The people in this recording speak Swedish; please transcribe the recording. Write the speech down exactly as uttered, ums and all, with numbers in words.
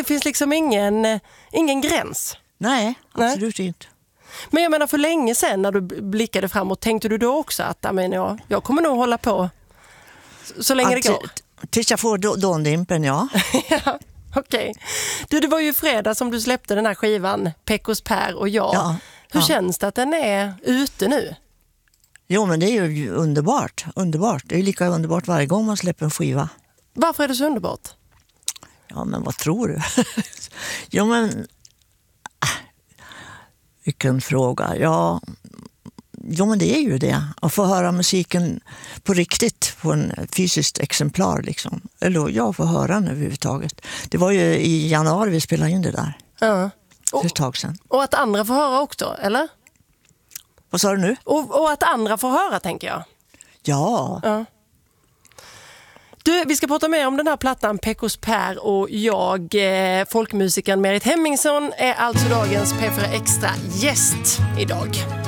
det finns liksom ingen, ingen gräns. Nej, absolut Nej. inte. Men jag menar, för länge sedan när du blickade framåt, tänkte du då också att jag, menar, jag, jag kommer nog hålla på så länge att, det går? Tills jag får dåndimpen, ja. Ja, okej. Okay. Du, det var ju fredag som du släppte den här skivan, Pekos Per och jag. Ja, Hur ja. känns det att den är ute nu? Jo, men det är ju underbart. Underbart. Det är lika underbart varje gång man släpper en skiva. Varför är det så underbart? Ja, men vad tror du? Jo, men... Vilken fråga. Ja, jo, men det är ju det. Att få höra musiken på riktigt, på en fysiskt exemplar liksom. Eller jag får höra den överhuvudtaget. Det var ju i januari vi spelade in det där. Ja. För ett tag sedan. Och att andra får höra också, eller? Vad sa du nu? Och, och att andra får höra, tänker jag. Ja. Ja. Du, vi ska prata mer om den här plattan Pekos Per och jag. Eh, folkmusikern Merit Hemmingsson är alltså dagens P fyra Extra gäst idag.